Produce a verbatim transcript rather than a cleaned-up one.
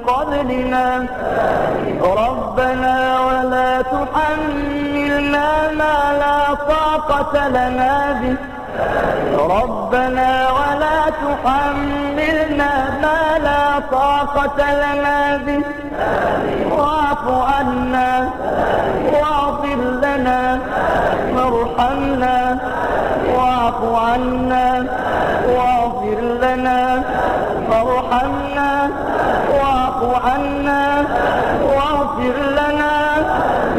قبلنا ربنا ولا تحملنا ما لا طاقة لنا به ربنا ولا تحملنا ما لا طاقة لنا به واعف عنا واغفر لنا وارحمنا واعف عنا واغفر لنا وارحمنا واعف عنا واغفر لنا